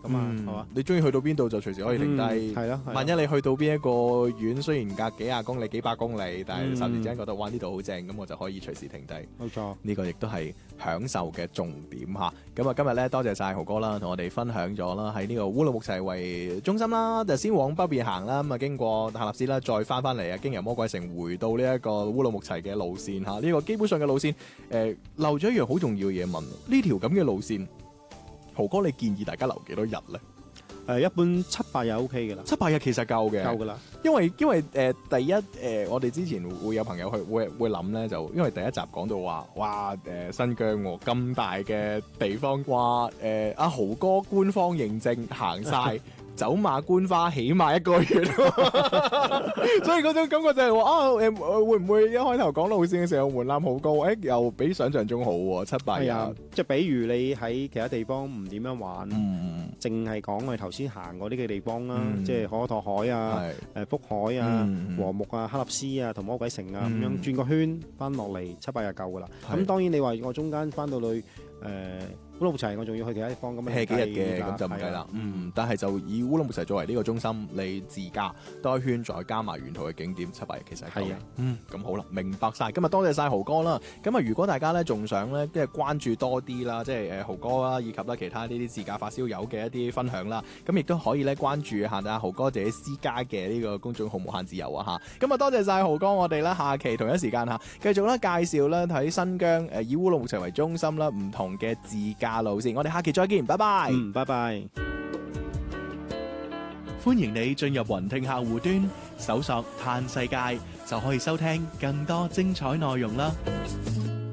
咁啊，係嘛？ 你中意去到邊度就隨時可以停低。 係咯。 萬一你去到邊一個縣，雖然隔幾廿公里、幾百公里，但係霎時之間覺得哇呢度好正，咁我就可以隨時停低。 冇錯， 呢個亦都係享受嘅重點嚇。咁啊，今日咧多謝晒豪哥啦，同我哋分享咗啦喺呢個烏魯木齊為中心啦，就先往北邊行啦，咁啊經過喀納斯啦，再翻嚟啊，經由魔鬼城回到呢一個烏魯木齊嘅路線嚇。呢個基本上嘅路線，漏咗一樣好重要嘅嘢問，呢條咁嘅路線，豪哥你建議大家留幾多日咧？ 一般7-8日 OK 嘅啦 ，7-8日其實夠嘅， 夠噶啦。 因為第一我哋之前會有朋友去會諗咧，就因為第一集講到話，哇新疆咁大嘅地方，哇阿豪哥官方認證行晒。走馬觀花起碼1個月，所以嗰種感覺就係話會唔會一開頭講路線嘅時候門檻好高？又比想象中好喎，7-8日。即係比如你喺其他地方唔點樣玩，淨係講我哋頭先行過呢個地方啦，即係可托海啊、福海啊、和木啊、喀納斯啊同魔鬼城啊咁樣轉個圈翻落嚟7-8日夠噶啦。咁當然你話我中間翻到去烏魯木齊我仲要去其他地方咁係幾日嘅，咁就唔計啦。但係就以烏魯木齊作為呢個中心，你自駕多一圈，再加埋沿途嘅景點，7-8日其實係夠嘅。咁好啦，明白晒。今日多謝晒豪哥啦。咁啊，如果大家咧仲想咧即係關注多啲啦，即係豪哥啦，以及啦其他呢啲自駕發燒友嘅一啲分享啦，咁亦都可以咧關注下阿豪哥自己私家嘅呢個公眾號無限自由啊嚇。咁啊，多謝晒豪哥，我哋咧下期同一時間嚇繼續咧介紹咧喺新疆以烏魯木齊為中心啦，唔同嘅自駕路線。我哋下期再見，拜拜。 拜拜。 歡迎你進入雲聽客戶端，搜索嘆世界，就可以收聽更多精彩內容啦。